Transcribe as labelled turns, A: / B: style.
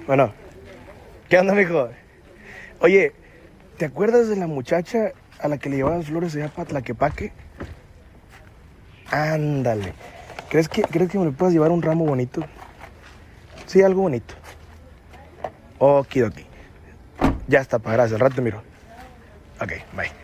A: Bueno, ¿qué onda, mijo? Oye, ¿te acuerdas de la muchacha a la que le llevabas flores allá para Tlaquepaque? Ándale. ¿Crees que me le puedas llevar un ramo bonito? Sí, algo bonito. Okidoki. Ya está, pa, gracias. Al rato te miro. Ok, bye.